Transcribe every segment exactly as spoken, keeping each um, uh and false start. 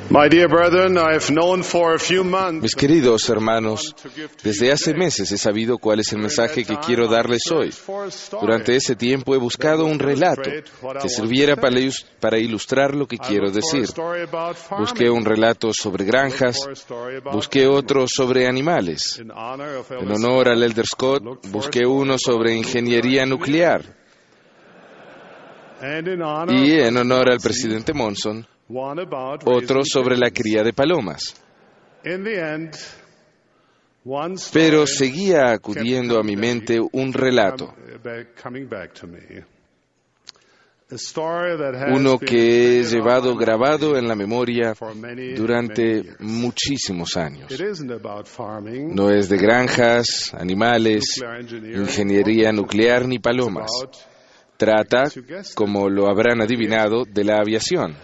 My dear brethren, I have known for a few months. Mis queridos hermanos, desde hace meses he sabido cuál es el mensaje que quiero darles hoy. Durante ese tiempo he buscado un relato que sirviera para ilustrar lo que quiero decir. Busqué un relato sobre granjas, busqué otro sobre animales. En honor al Elder Scott, busqué uno sobre ingeniería nuclear. Y en honor al presidente Monson, otro sobre la cría de palomas. Pero seguía acudiendo a mi mente un relato, uno que he llevado grabado en la memoria durante muchísimos años. No es de granjas, animales, ingeniería nuclear ni palomas. Trata, como lo habrán adivinado, de la aviación.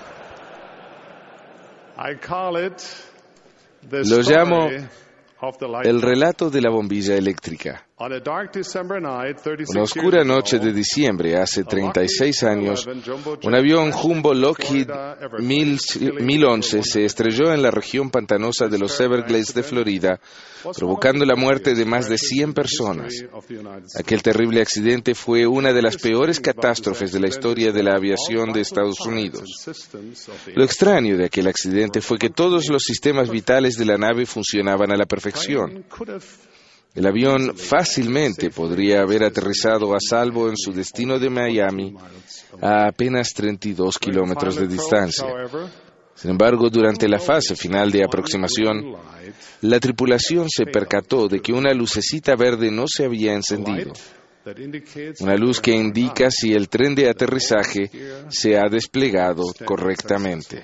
Lo llamo el relato de la bombilla eléctrica. Una oscura noche de diciembre, hace treinta y seis años, un avión Jumbo Lockheed mil once se estrelló en la región pantanosa de los Everglades de Florida, provocando la muerte de más de cien personas. Aquel terrible accidente fue una de las peores catástrofes de la historia de la aviación de Estados Unidos. Lo extraño de aquel accidente fue que todos los sistemas vitales de la nave funcionaban a la perfección. El avión fácilmente podría haber aterrizado a salvo en su destino de Miami a apenas treinta y dos kilómetros de distancia. Sin embargo, durante la fase final de aproximación, la tripulación se percató de que una lucecita verde no se había encendido. Una luz que indica si el tren de aterrizaje se ha desplegado correctamente.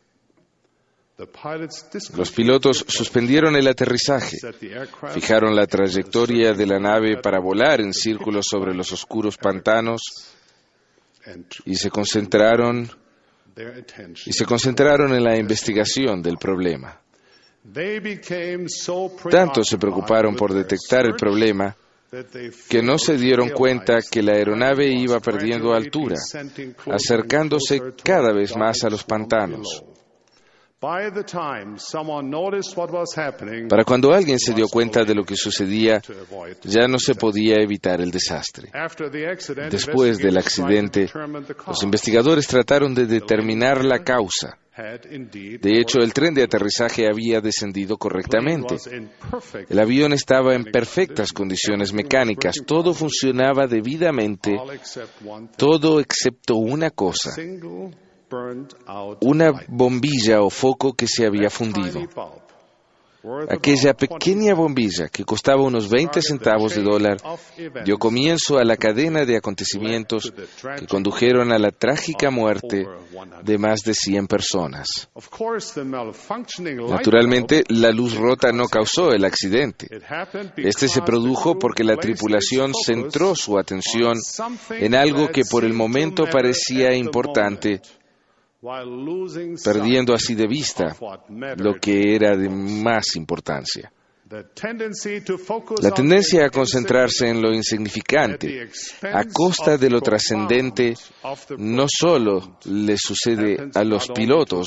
Los pilotos suspendieron el aterrizaje, fijaron la trayectoria de la nave para volar en círculos sobre los oscuros pantanos y se concentraron y se concentraron en la investigación del problema. Tanto se preocuparon por detectar el problema que no se dieron cuenta que la aeronave iba perdiendo altura, acercándose cada vez más a los pantanos. Para cuando alguien se dio cuenta de lo que sucedía, ya no se podía evitar el desastre. Después del accidente, los investigadores trataron de determinar la causa. De hecho, el tren de aterrizaje había descendido correctamente. El avión estaba en perfectas condiciones mecánicas, todo funcionaba debidamente, todo excepto una cosa. Una bombilla o foco que se había fundido. Aquella pequeña bombilla, que costaba unos veinte centavos de dólar, dio comienzo a la cadena de acontecimientos que condujeron a la trágica muerte de más de cien personas. Naturalmente, la luz rota no causó el accidente. Este se produjo porque la tripulación centró su atención en algo que por el momento parecía importante, perdiendo así de vista lo que era de más importancia. La tendencia a concentrarse en lo insignificante a costa de lo trascendente no solo le sucede a los pilotos,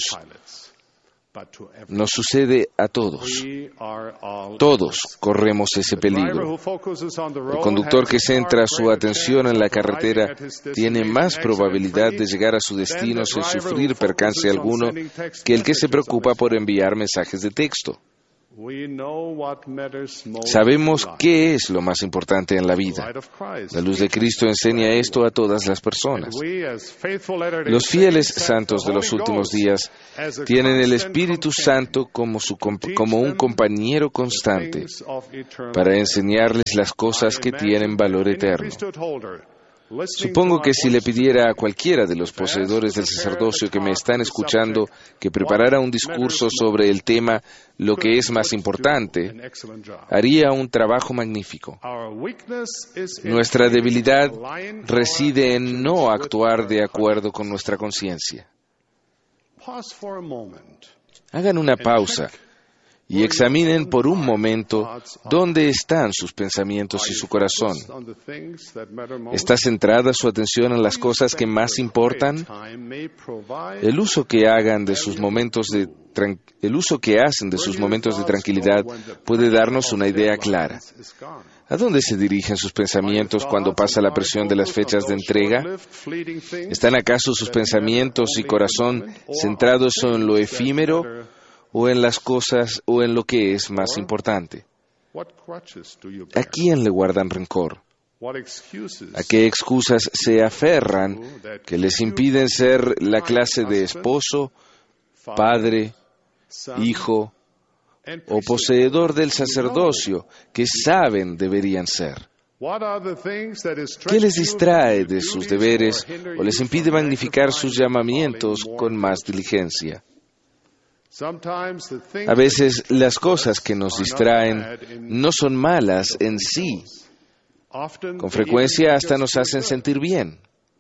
nos sucede a todos. Todos corremos ese peligro. El conductor que centra su atención en la carretera tiene más probabilidad de llegar a su destino sin sufrir percance alguno que el que se preocupa por enviar mensajes de texto. Sabemos qué es lo más importante en la vida. La luz de Cristo enseña esto a todas las personas. Los fieles santos de los últimos días tienen el Espíritu Santo como, su, como un compañero constante para enseñarles las cosas que tienen valor eterno. Supongo que si le pidiera a cualquiera de los poseedores del sacerdocio que me están escuchando que preparara un discurso sobre el tema lo que es más importante, haría un trabajo magnífico. Nuestra debilidad reside en no actuar de acuerdo con nuestra conciencia. Hagan una pausa y examinen por un momento dónde están sus pensamientos y su corazón. ¿Está centrada su atención en las cosas que más importan? El uso que hagan de sus momentos de tran- el uso que hacen de sus momentos de tranquilidad puede darnos una idea clara. ¿A dónde se dirigen sus pensamientos cuando pasa la presión de las fechas de entrega? ¿Están acaso sus pensamientos y corazón centrados en lo efímero o en las cosas o en lo que es más importante? ¿A quién le guardan rencor? ¿A qué excusas se aferran que les impiden ser la clase de esposo, padre, hijo o poseedor del sacerdocio que saben deberían ser? ¿Qué les distrae de sus deberes o les impide magnificar sus llamamientos con más diligencia? A veces las cosas que nos distraen no son malas en sí. Con frecuencia hasta nos hacen sentir bien.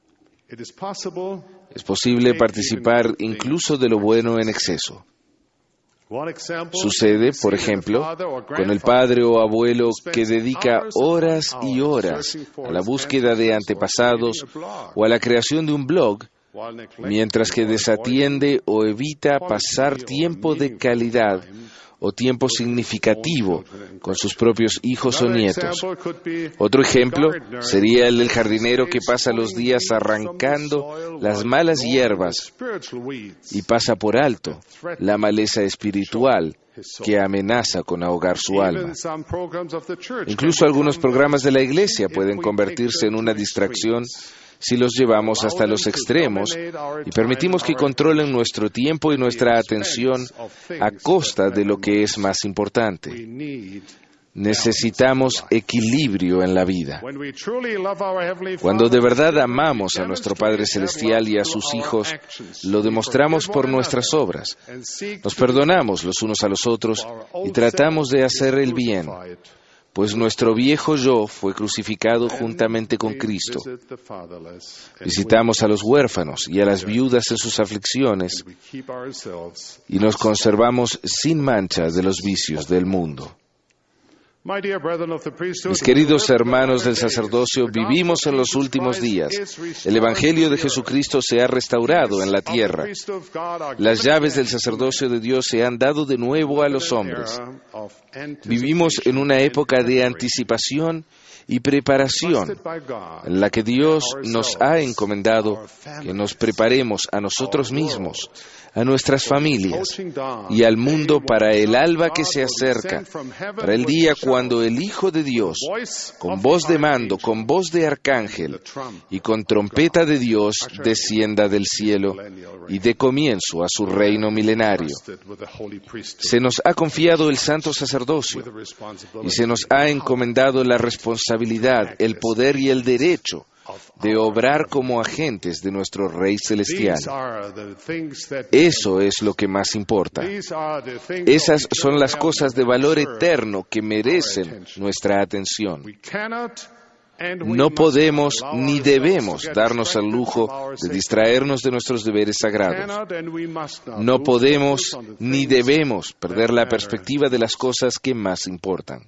Es posible participar incluso de lo bueno en exceso. Sucede, por ejemplo, con el padre o abuelo que dedica horas y horas a la búsqueda de antepasados o a la creación de un blog, mientras que desatiende o evita pasar tiempo de calidad o tiempo significativo con sus propios hijos o nietos. Otro ejemplo sería el del jardinero que pasa los días arrancando las malas hierbas y pasa por alto la maleza espiritual que amenaza con ahogar su alma. Incluso algunos programas de la iglesia pueden convertirse en una distracción si los llevamos hasta los extremos y permitimos que controlen nuestro tiempo y nuestra atención a costa de lo que es más importante. Necesitamos equilibrio en la vida. Cuando de verdad amamos a nuestro Padre Celestial y a sus hijos, lo demostramos por nuestras obras. Nos perdonamos los unos a los otros y tratamos de hacer el bien, pues nuestro viejo yo fue crucificado juntamente con Cristo. Visitamos a los huérfanos y a las viudas en sus aflicciones y nos conservamos sin mancha de los vicios del mundo. Mis queridos hermanos del sacerdocio, vivimos en los últimos días. El Evangelio de Jesucristo se ha restaurado en la tierra. Las llaves del sacerdocio de Dios se han dado de nuevo a los hombres. Vivimos en una época de anticipación y preparación, en la que Dios nos ha encomendado que nos preparemos a nosotros mismos, a nuestras familias y al mundo para el alba que se acerca, para el día cuando el Hijo de Dios, con voz de mando, con voz de arcángel y con trompeta de Dios, descienda del cielo y dé comienzo a su reino milenario. Se nos ha confiado el santo sacerdocio y se nos ha encomendado la responsabilidad, el poder y el derecho de obrar como agentes de nuestro Rey Celestial. Eso es lo que más importa. Esas son las cosas de valor eterno que merecen nuestra atención. No podemos ni debemos darnos el lujo de distraernos de nuestros deberes sagrados. No podemos ni debemos perder la perspectiva de las cosas que más importan.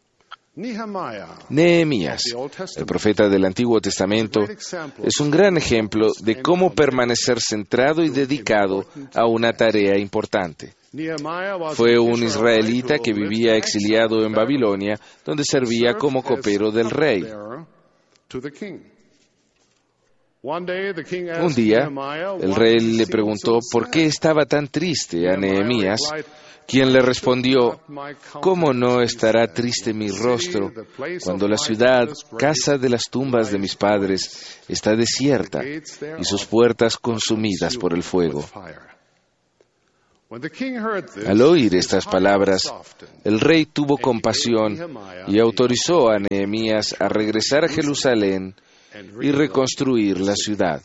Nehemías, el profeta del Antiguo Testamento, es un gran ejemplo de cómo permanecer centrado y dedicado a una tarea importante. Fue un israelita que vivía exiliado en Babilonia, donde servía como copero del rey. Un día, el rey le preguntó por qué estaba tan triste a Nehemías, quien le respondió: ¿cómo no estará triste mi rostro cuando la ciudad, casa de las tumbas de mis padres, está desierta y sus puertas consumidas por el fuego? Al oír estas palabras, el rey tuvo compasión y autorizó a Nehemías a regresar a Jerusalén y reconstruir la ciudad.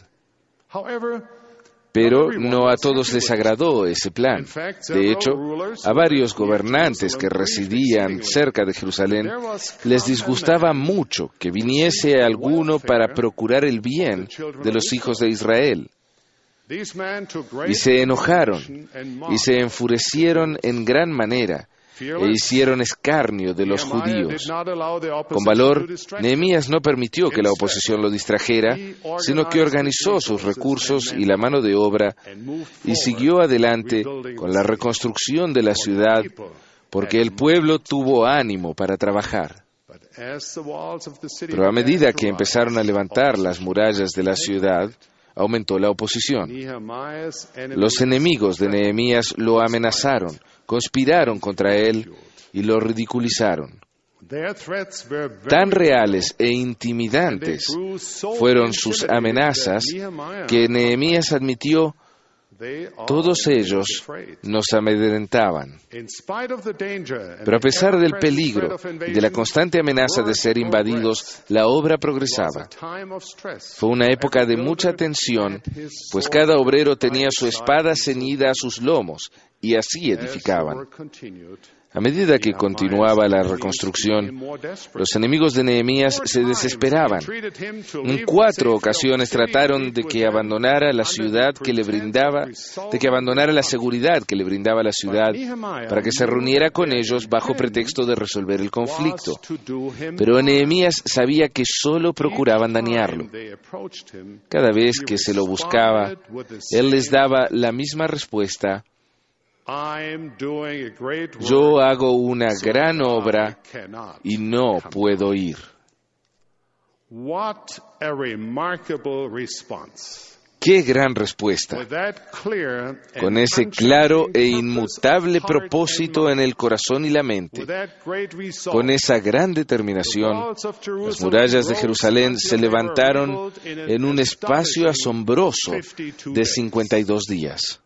Pero no a todos les agradó ese plan. De hecho, a varios gobernantes que residían cerca de Jerusalén les disgustaba mucho que viniese alguno para procurar el bien de los hijos de Israel. Y se enojaron y se enfurecieron en gran manera e hicieron escarnio de los judíos. Con valor, Nehemías no permitió que la oposición lo distrajera, sino que organizó sus recursos y la mano de obra y siguió adelante con la reconstrucción de la ciudad, porque el pueblo tuvo ánimo para trabajar. Pero a medida que empezaron a levantar las murallas de la ciudad, aumentó la oposición. Los enemigos de Nehemías lo amenazaron, conspiraron contra él y lo ridiculizaron. Tan reales e intimidantes fueron sus amenazas que Nehemías admitió: todos ellos nos amedrentaban. Pero a pesar del peligro y de la constante amenaza de ser invadidos, la obra progresaba. Fue una época de mucha tensión, pues cada obrero tenía su espada ceñida a sus lomos, y así edificaban. A medida que continuaba la reconstrucción, los enemigos de Nehemías se desesperaban. En cuatro ocasiones trataron de que abandonara la ciudad que le brindaba, de que abandonara la seguridad que le brindaba la ciudad, para que se reuniera con ellos bajo pretexto de resolver el conflicto. Pero Nehemías sabía que solo procuraban dañarlo. Cada vez que se lo buscaba, él les daba la misma respuesta: yo hago una gran obra y no puedo ir. ¡Qué gran respuesta! Con ese claro e inmutable propósito en el corazón y la mente, con esa gran determinación, las murallas de Jerusalén se levantaron en un espacio asombroso de cincuenta y dos días.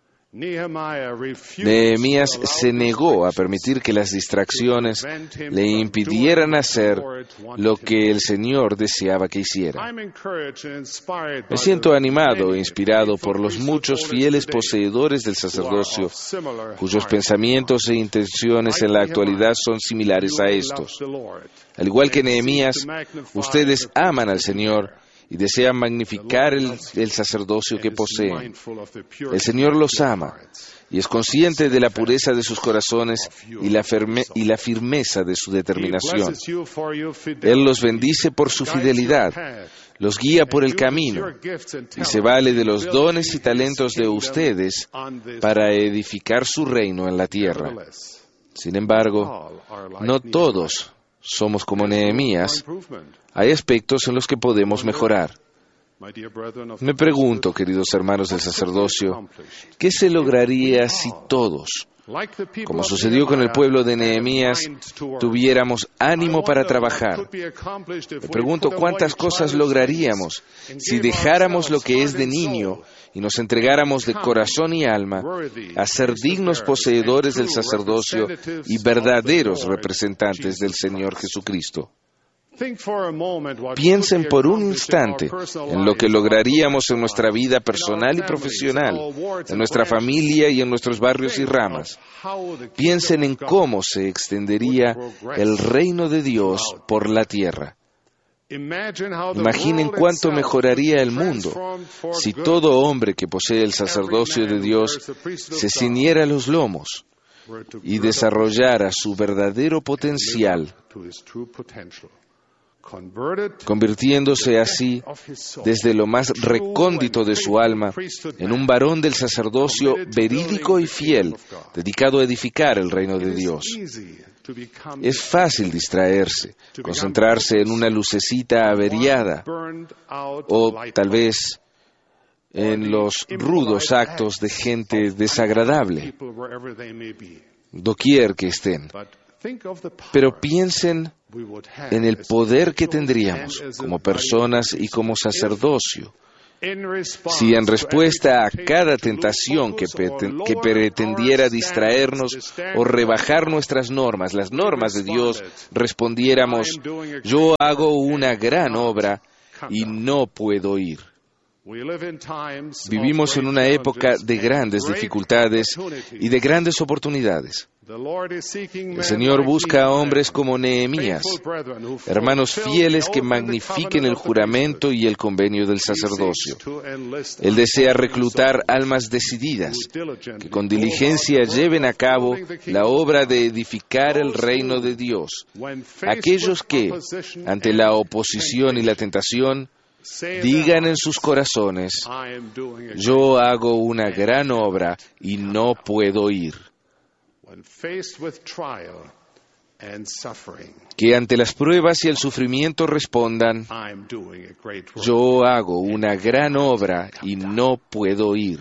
Nehemías se negó a permitir que las distracciones le impidieran hacer lo que el Señor deseaba que hiciera. Me siento animado e inspirado por los muchos fieles poseedores del sacerdocio, cuyos pensamientos e intenciones en la actualidad son similares a estos. Al igual que Nehemías, ustedes aman al Señor y desean magnificar el, el sacerdocio que poseen. El Señor los ama y es consciente de la pureza de sus corazones y la, firme, y la firmeza de su determinación. Él los bendice por su fidelidad, los guía por el camino y se vale de los dones y talentos de ustedes para edificar su reino en la tierra. Sin embargo, no todos somos como Nehemías. Hay aspectos en los que podemos mejorar. Me pregunto, queridos hermanos del sacerdocio, ¿qué se lograría si todos, como sucedió con el pueblo de Nehemías, tuviéramos ánimo para trabajar? Me pregunto cuántas cosas lograríamos si dejáramos lo que es de niño y nos entregáramos de corazón y alma a ser dignos poseedores del sacerdocio y verdaderos representantes del Señor Jesucristo. Piensen por un instante en lo que lograríamos en nuestra vida personal y profesional, en nuestra familia y en nuestros barrios y ramas. Piensen en cómo se extendería el reino de Dios por la tierra. Imaginen cuánto mejoraría el mundo si todo hombre que posee el sacerdocio de Dios se ciñera los lomos y desarrollara su verdadero potencial, convirtiéndose así desde lo más recóndito de su alma en un varón del sacerdocio verídico y fiel, dedicado a edificar el reino de Dios. Es fácil distraerse, concentrarse en una lucecita averiada o tal vez en los rudos actos de gente desagradable, doquier que estén. Pero piensen en el poder que tendríamos como personas y como sacerdocio si en respuesta a cada tentación que, que pretendiera distraernos o rebajar nuestras normas, las normas de Dios, respondiéramos: yo hago una gran obra y no puedo ir. Vivimos en una época de grandes dificultades y de grandes oportunidades. El Señor busca a hombres como Nehemías, hermanos fieles que magnifiquen el juramento y el convenio del sacerdocio. Él desea reclutar almas decididas, que con diligencia lleven a cabo la obra de edificar el reino de Dios. Aquellos que, ante la oposición y la tentación, digan en sus corazones: yo hago una gran obra y no puedo ir. Que ante las pruebas y el sufrimiento respondan: yo hago una gran obra y no puedo ir.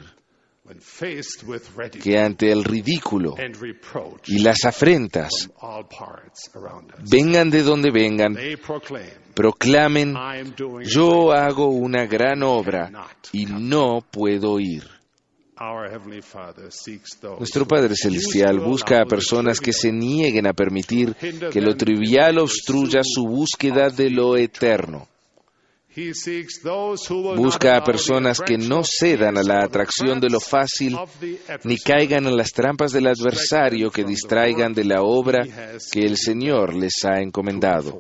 Que ante el ridículo y las afrentas, vengan de donde vengan, proclamen: yo hago una gran obra y no puedo ir. Nuestro Padre Celestial busca a personas que se nieguen a permitir que lo trivial obstruya su búsqueda de lo eterno. Busca a personas que no cedan a la atracción de lo fácil, ni caigan en las trampas del adversario que distraigan de la obra que el Señor les ha encomendado.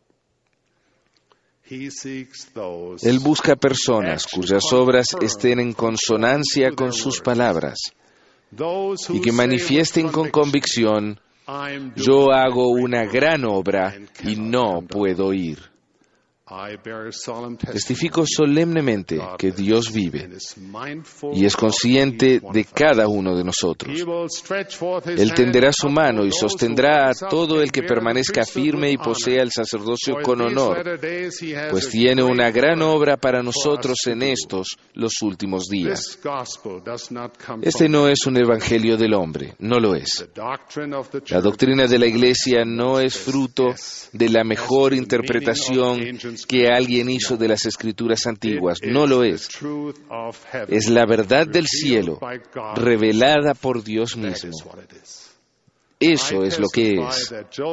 Él busca personas cuyas obras estén en consonancia con sus palabras y que manifiesten con convicción: yo hago una gran obra y no puedo ir. Testifico solemnemente que Dios vive y es consciente de cada uno de nosotros. Él tenderá su mano y sostendrá a todo el que permanezca firme y posea el sacerdocio con honor, pues tiene una gran obra para nosotros en estos, los últimos días. Este no es un evangelio del hombre, no lo es. La doctrina de la Iglesia no es fruto de la mejor interpretación que alguien hizo de las Escrituras antiguas, no lo es. Es la verdad del cielo, revelada por Dios mismo. Eso es lo que es.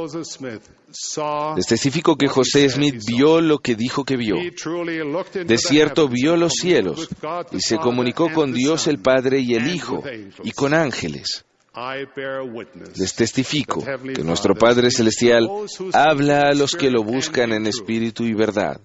Les testifico que José Smith vio lo que dijo que vio. De cierto vio los cielos y se comunicó con Dios el Padre y el Hijo y con ángeles. Les testifico que nuestro Padre Celestial habla a los que lo buscan en espíritu y verdad.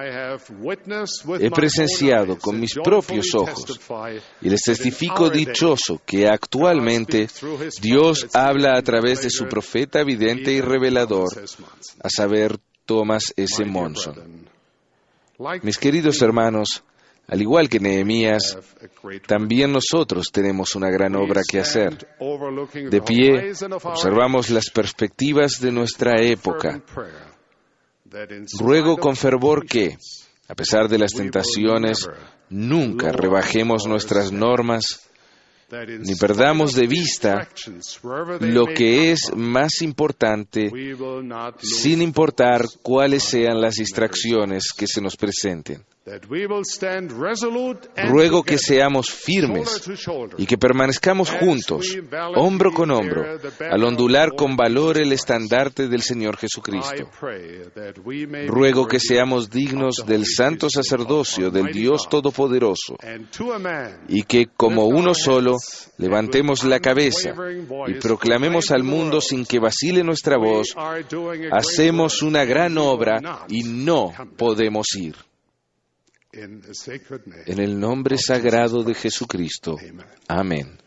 He presenciado con mis propios ojos y les testifico dichoso que actualmente Dios habla a través de su profeta vidente y revelador, a saber, Thomas S. Monson. Mis queridos hermanos, al igual que Nehemías, también nosotros tenemos una gran obra que hacer. De pie, observamos las perspectivas de nuestra época. Ruego con fervor que, a pesar de las tentaciones, nunca rebajemos nuestras normas, ni perdamos de vista lo que es más importante, sin importar cuáles sean las distracciones que se nos presenten. Ruego que seamos firmes y que permanezcamos juntos, hombro con hombro, al ondular con valor el estandarte del Señor Jesucristo. Ruego que seamos dignos del santo sacerdocio del Dios Todopoderoso y que, como uno solo, levantemos la cabeza y proclamemos al mundo sin que vacile nuestra voz: hacemos una gran obra y no podemos ir. En el nombre sagrado de Jesucristo. Amén.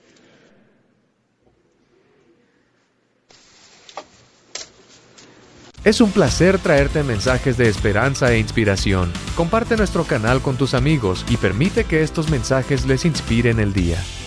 Es un placer traerte mensajes de esperanza e inspiración. Comparte nuestro canal con tus amigos y permite que estos mensajes les inspiren el día.